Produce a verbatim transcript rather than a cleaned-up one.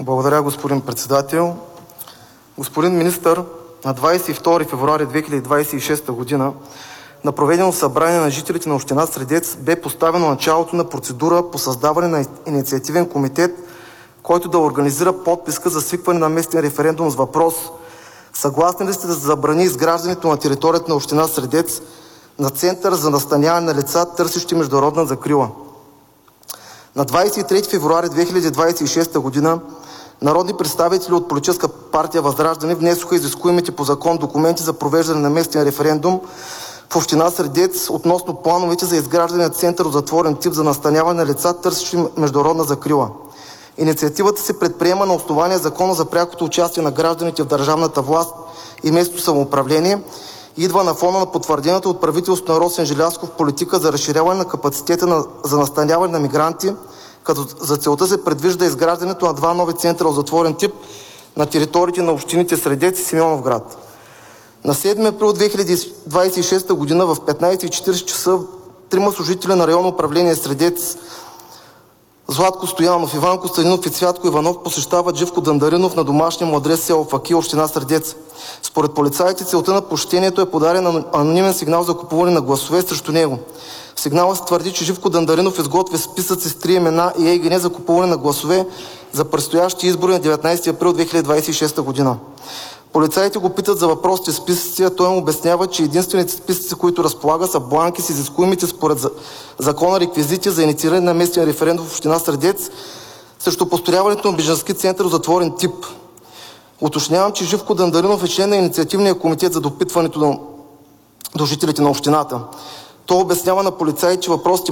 Благодаря, господин председател. Господин министър, на двадесет и втори февруари две хиляди двадесет и шеста година на проведено събрание на жителите на община Средец бе поставено началото на процедура по създаване на инициативен комитет, който да организира подписка за свикване на местен референдум с въпрос: съгласни ли сте да забрани изграждането на територията на община Средец на център за настаняване на лица, търсещи международна закрила? На двадесет и трети февруари две хиляди двадесет и шеста година народни представители от Политическа партия ВЪЗРАЖДАНЕ внесоха изискуемите по закон документи за провеждане на местен референдум в община Средец относно плановете за изграждане на център от затворен тип за настаняване на лица, търсещи международна закрила. Инициативата се предприема на основание Закона за прякото участие на гражданите в държавната власт и местното самоуправление и идва на фона на потвърдената от правителството на Росен Желязков политика за разширяване на капацитета на, за настаняване на мигранти, като за целта се предвижда изграждането на два нови центъра от затворен тип на териториите на общините Средец и Симеоновград. На седми април две хиляди двадесет и шеста година в петнадесет и четиридесет часа трима служители на районно управление Средец – Златко Стоянов, Иван Костадинов и Цвятко Иванов, посещават Живко Дандаринов на домашния му адрес село Факи, община Средец. Според полицаите целта на посещението е подаден анонимен сигнал за купуване на гласове срещу него. В сигнала се твърди, че Живко Дандаринов изготвя списъци с три имена и ЕГН за купуване на гласове за предстоящи избори на деветнадесети април две хиляди двадесет и шеста година. Полицаите го питат за въпросите списъци, а той им обяснява, че единствените списъци, които разполага, са бланки с изискуемите според закона реквизити за иницииране на местен референдум в община Средец срещу построяването на бежански център от затворен тип. Уточнявам, че Живко Дандаринов е член на инициативния комитет за допитването до, до жителите на общината. Той обяснява на полицаи, че въпросите